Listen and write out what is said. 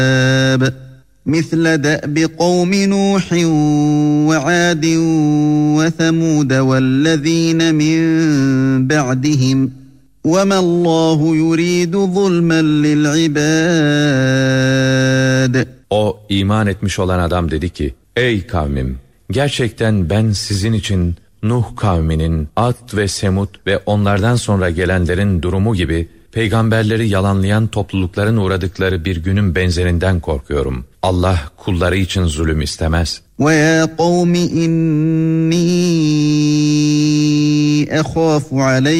مثل دأب قوم نوح وعاد وثمود والذين من بعدهم وما الله يريد ظلما للعباد. O iman etmiş olan adam dedi ki: Ey kavmim, gerçekten ben sizin için Nuh kavminin, Ad ve Semud ve onlardan sonra gelenlerin durumu gibi peygamberleri yalanlayan toplulukların uğradıkları bir günün benzerinden korkuyorum. Allah kulları için zulüm istemez. وَيَا قَوْمِ إِنِّي أَخَافُ عَلَيْكُمْ